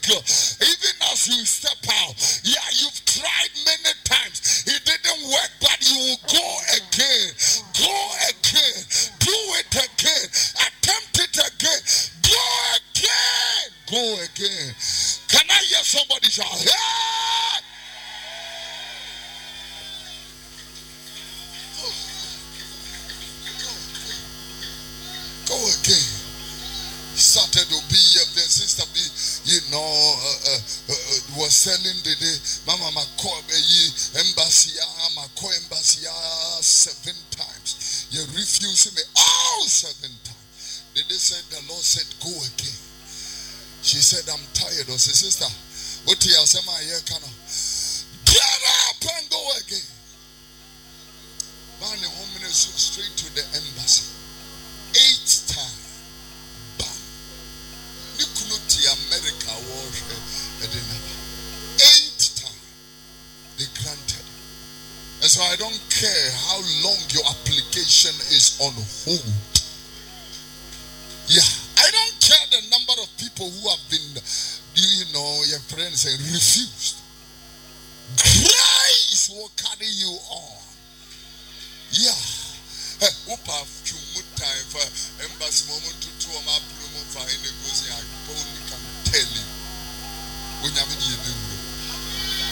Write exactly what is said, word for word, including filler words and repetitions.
go. Even as you step out, yeah, you've tried many times. It didn't work, but you will go again. Go again. Do it again. Attempt it again. Go again. Go again. Can I hear somebody shout, hey! Go again. Started to be the sister be, you know, uh, uh, uh, was selling the day. Mama Mako embassy, Mako embassy seven times. You refused me all seven times. Then they said, the Lord said, go again. She said, I'm tired. I said, sister, what do you say? My ear cannot. Get up and go again. Man, the woman is straight to the embassy. Eight times. America was eight times they granted. And so I don't care how long your application is on hold. Yeah, I don't care the number of people who have been, you know, your friends and refused. Grace will carry you on. Yeah. Upa time for embassy moment to two my promo for any goes I only can tell you when I'm in